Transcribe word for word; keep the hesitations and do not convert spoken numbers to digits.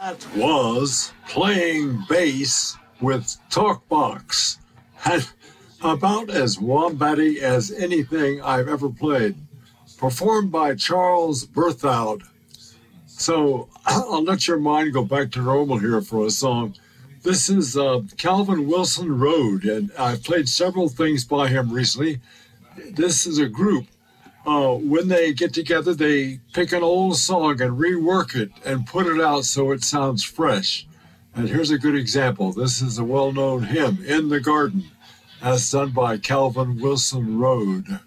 That was Playing Bass with Talkbox. And about as wombatty as anything I've ever played. Performed by Charles Berthoud. So I'll let your mind go back to normal here for a song. This is uh, Calvin Wilson Road, and I've played several things by him recently. This is a group. Uh, when they get together, they pick an old song and rework it and put it out so it sounds fresh. And here's a good example. This is a well-known hymn, In the Garden, as done by Calvin Wilson Road.